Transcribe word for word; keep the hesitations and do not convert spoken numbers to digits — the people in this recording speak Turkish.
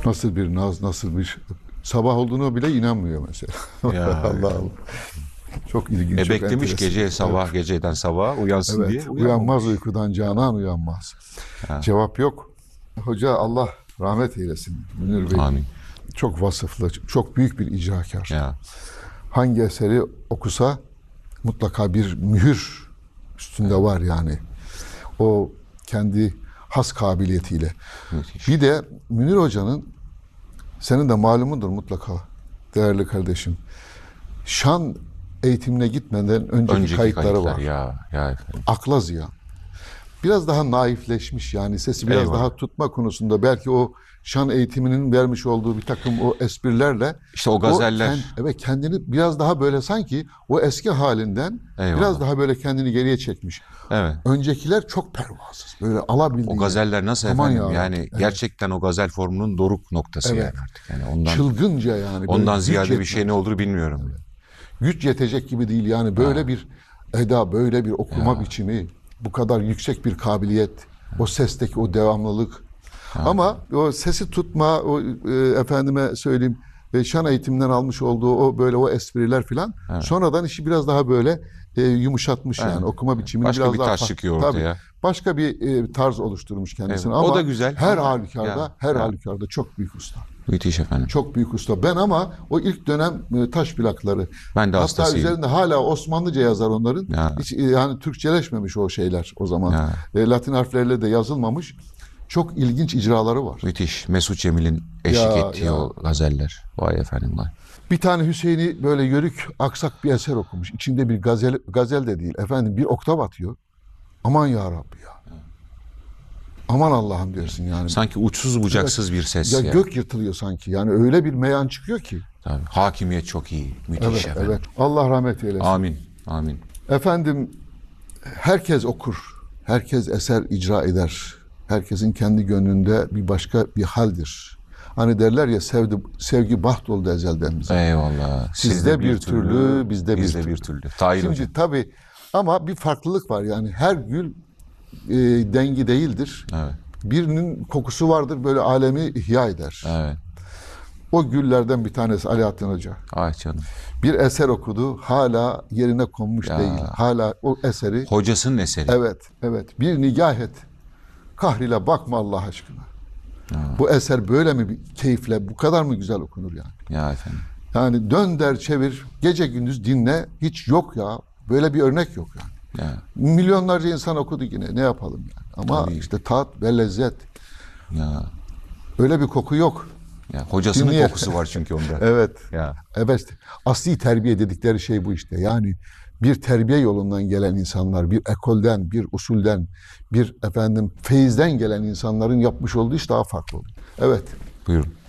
Nasıl bir naz, nasıl bir sabah olduğunu bile inanmıyor mesela. Ya, Allah Allah. Çok ilginç. E çok beklemiş enteresan. gece sabah, Evet. geceden sabaha uyansın Evet, diye uyanmaz uyanmamış. uykudan canan uyanmaz. Ha. Cevap yok. Hoca Allah rahmet eylesin Münir Bey. Amin. Çok vasıflı, çok büyük bir icrakar. Ya. Hangi eseri okusa mutlaka bir mühür üstünde var yani. O kendi has kabiliyetiyle. Müthiş. Bir de Münir Hoca'nın, senin de malumundur mutlaka değerli kardeşim, şan eğitimine gitmeden önceki, Önceki kayıtları kayıtlar var. ya. Ya efendim. Akla ziyan. Biraz daha naifleşmiş yani sesi biraz Eyvallah. daha tutma konusunda belki o şan eğitiminin vermiş olduğu bir takım o esprilerle İşte o gazeller. kend- evet kendini biraz daha böyle sanki o eski halinden Eyvallah. biraz daha böyle kendini geriye çekmiş. Evet. Öncekiler çok pervasız. Böyle alabildiği. O gazeller nasıl Aman efendim? ya Yani Rabbi, evet. gerçekten o gazel formunun doruk noktası Evet. yani artık. Yani ondan Çılgınca yani. böyle ondan güç ziyade bir yetmez. şey ne olur bilmiyorum. Güç yetecek gibi değil yani böyle Ha. bir eda, böyle bir okuma Ya. biçimi, bu kadar yüksek bir kabiliyet, o sesteki o devamlılık. Ama o sesi tutma, o e, efendime söyleyeyim, e, şan eğitiminden almış olduğu o böyle o espriler filan sonradan işi biraz daha böyle e, yumuşatmış Evet. yani okuma biçimini Başka biraz bir daha taş fa- çıkıyor tabii, ortaya. başka bir e, tarz oluşturmuş kendisine Evet. O ama da güzel her ama- halükarda Ya, her ya. halükarda çok büyük usta. Müthiş efendim. Çok büyük usta. Ben ama o ilk dönem e, taş plakları. Ben de Hatta hastasıyım. üzerinde hala Osmanlıca yazar onların. Ya. Hiç e, yani Türkçeleşmemiş o şeyler o zaman. Ya. E, Latin harflerle de yazılmamış. Çok ilginç icraları var. Müthiş. Mesut Cemil'in eşlik Ya, ettiği ya. o gazeller. Vay efendim vay. Bir tane Hüseyin'i böyle yörük aksak bir eser okumuş. İçinde bir gazel, gazel de değil. Efendim bir oktav atıyor. Aman ya Rabbi ya. Aman Allah'ım diyorsun yani. Sanki uçsuz bucaksız bir ses Ya ya. gök yırtılıyor sanki. Yani öyle bir meyan çıkıyor ki. Tabii. Hakimiyet çok iyi. Müthiş Evet, efendim. evet. Allah rahmet eylesin. Amin. Amin. Efendim herkes okur. Herkes eser icra eder. Herkesin kendi gönlünde bir başka bir haldir. Hani derler ya sevdi, sevgi baht oldu ezelden bize. Eyvallah. Sizde bir türlü, bizde bir bizde türlü. bir türlü. Tahir Şimdi hocam. tabii ama bir farklılık var yani her gül e, dengi değildir. Evet. Birinin kokusu vardır böyle alemi ihya eder. Evet. O güllerden bir tanesi Alaaddin Hoca. Ay canım. Bir eser okudu hala yerine konmuş Ya. değil. Hala o eseri Hocasının eseri. evet evet bir nigah et. Kahrile bakma Allah aşkına. Bu eser böyle mi bir keyifle bu kadar mı güzel okunur yani? Ya efendim. Yani dön der çevir gece gündüz dinle hiç yok ya. Böyle bir örnek yok yani. Ya. Milyonlarca insan okudu yine ne yapalım yani. Ama Tabii. işte tat ve lezzet Ya. öyle bir koku yok. Ya. Hocasının Dinleyen- kokusu var çünkü onda. Evet. Ya. Evet. Asli terbiye dedikleri şey bu işte. Yani bir terbiye yolundan gelen insanlar, bir ekolden, bir usulden, bir efendim feyizden gelen insanların yapmış olduğu iş daha farklı oluyor. Evet. Buyurun.